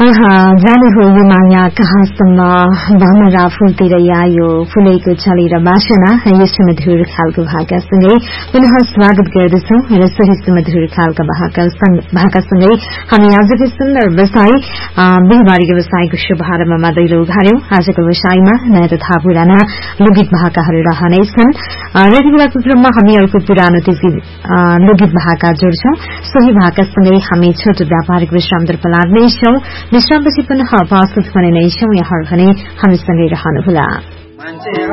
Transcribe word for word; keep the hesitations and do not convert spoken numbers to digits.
जाने हो यो माया कहाँसम्म भमरा फुलतिर आयो फुलेको चलेर बासना यो सुमधुर खालको भाकासँगै पुनः स्वागत गर्दछौ र सही सुमधुर खालका भाकासँगै हामी आजको सुन्दर व्यवसाय बिहिबारी व्यवसायको शुभारम्भमा दैलो उघार्यौं। आजको व्यवसायमा नयाँ तथा पुराना लोकगीत भाकाहरू रहनेछन् र यति बेलाको क्रममा हामी अर्को पुरानो लोकगीत भाका जोड्छौं। सोही भाकासँगै हामी छोटो व्यापारिक विश्रामतर्फ लाग्नेछौं। विश्रामपछि पुनः उपस्थित हुने नै छौं। यहाँ भने हामीसँगै रहनुहोला।